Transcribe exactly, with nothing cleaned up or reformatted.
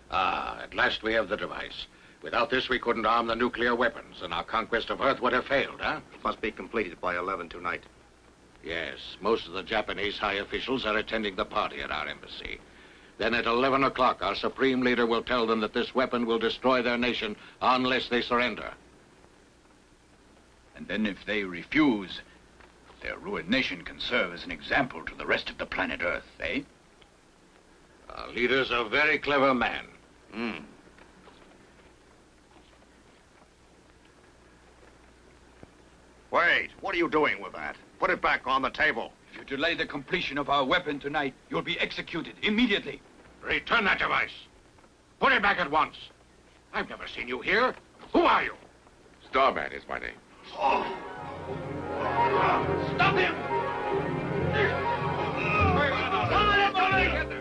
Ah, at last we have the device. Without this, we couldn't arm the nuclear weapons, and our conquest of Earth would have failed, huh? It must be completed by eleven tonight. Yes, most of the Japanese high officials are attending the party at our embassy. Then at eleven o'clock, our supreme leader will tell them that this weapon will destroy their nation unless they surrender. And then if they refuse, their ruined nation can serve as an example to the rest of the planet Earth, eh? Our leader's a very clever man. Hmm. Wait, what are you doing with that? Put it back on the table. If you delay the completion of our weapon tonight, you'll be executed immediately. Return that device. Put it back at once. I've never seen you here. Who are you? Starman is my name. Oh. Stop him! Don't let him, don't let him.